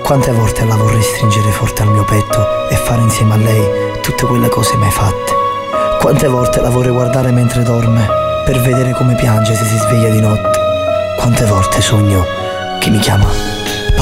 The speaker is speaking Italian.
Quante volte la vorrei stringere forte al mio petto e fare insieme a lei tutte quelle cose mai fatte. Quante volte la vorrei guardare mentre dorme per vedere come piange se si sveglia di notte. Quante volte sogno che mi chiama